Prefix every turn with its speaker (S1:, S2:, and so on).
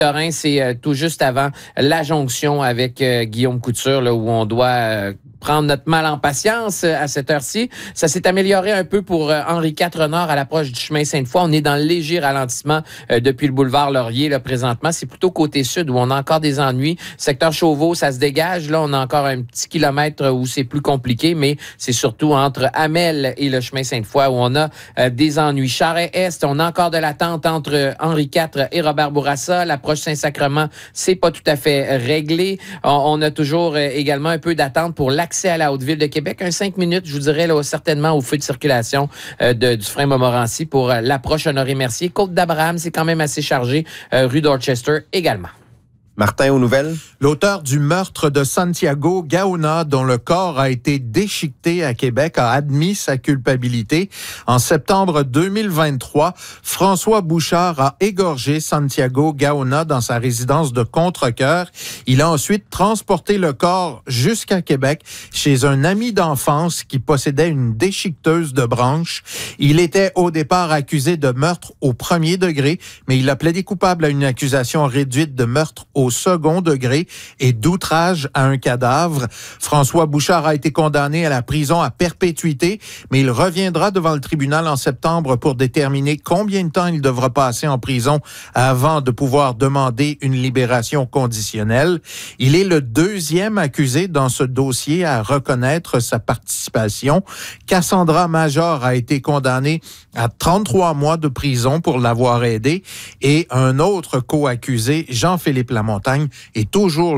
S1: C'est tout juste avant la jonction avec Guillaume Couture, là, où on doit prendre notre mal en patience à cette heure-ci. Ça s'est amélioré un peu pour Henri IV Nord à l'approche du chemin Sainte-Foy. On est dans le léger ralentissement depuis le boulevard Laurier là, présentement. C'est plutôt côté sud où on a encore des ennuis. Secteur Chauveau, ça se dégage. Là, on a encore un petit kilomètre où c'est plus compliqué, mais c'est surtout entre Hamel et le chemin Sainte-Foy où on a des ennuis. Charest-Est, on a encore de l'attente entre Henri IV et Robert Bourassa. L'approche Saint-Sacrement, c'est pas tout à fait réglé. On a toujours également un peu d'attente pour l'accès à la Haute-Ville de Québec. 5 minutes, je vous dirais, là, certainement au feu de circulation du frein Montmorency pour l'approche Honoré-Mercier. Côte d'Abraham, c'est quand même assez chargé. Rue Dorchester également.
S2: Martin, aux nouvelles?
S3: L'auteur du meurtre de Santiago Gaona, dont le corps a été déchiqueté à Québec, a admis sa culpabilité. En septembre 2023, François Bouchard a égorgé Santiago Gaona dans sa résidence de Contrecœur. Il a ensuite transporté le corps jusqu'à Québec chez un ami d'enfance qui possédait une déchiqueteuse de branches. Il était au départ accusé de meurtre au premier degré, mais il a plaidé coupable à une accusation réduite de meurtre au second degré et d'outrage à un cadavre. François Bouchard a été condamné à la prison à perpétuité, mais il reviendra devant le tribunal en septembre pour déterminer combien de temps il devra passer en prison avant de pouvoir demander une libération conditionnelle. Il est le deuxième accusé dans ce dossier à reconnaître sa participation. Cassandra Major a été condamnée à 33 mois de prison pour l'avoir aidé et un autre co-accusé, Jean-Philippe Lamontagne, est toujours